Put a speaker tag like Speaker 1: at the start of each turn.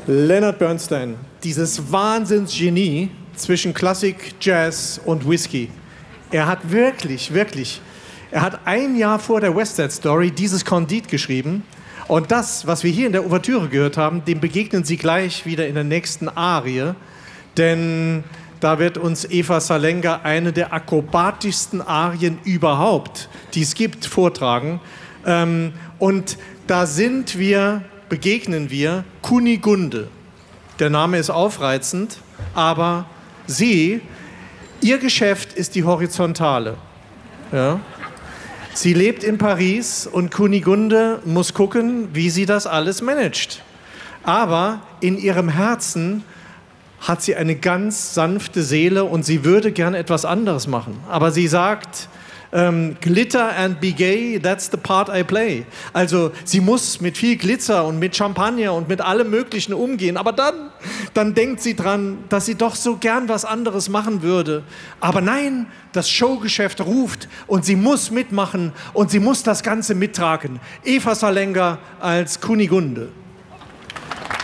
Speaker 1: Leonard Bernstein, dieses Wahnsinnsgenie zwischen Klassik, Jazz und Whisky. Er hat er hat ein Jahr vor der West Side Story dieses Kondit geschrieben. Und das, was wir hier in der Ouvertüre gehört haben, dem begegnen Sie gleich wieder in der nächsten Arie. Denn da wird uns Eva Salenga eine der akrobatischsten Arien überhaupt, die es gibt, vortragen. Und da begegnen wir Kunigunde. Der Name ist aufreizend, aber ihr Geschäft ist die Horizontale. Ja? Sie lebt in Paris und Kunigunde muss gucken, wie sie das alles managt. Aber in ihrem Herzen hat sie eine ganz sanfte Seele und sie würde gern etwas anderes machen. Aber sie sagt, Glitter and be gay, that's the part I play. Also sie muss mit viel Glitzer und mit Champagner und mit allem Möglichen umgehen. Aber dann denkt sie dran, dass sie doch so gern was anderes machen würde. Aber nein, das Showgeschäft ruft und sie muss mitmachen und sie muss das Ganze mittragen. Eva Salenga als Kunigunde.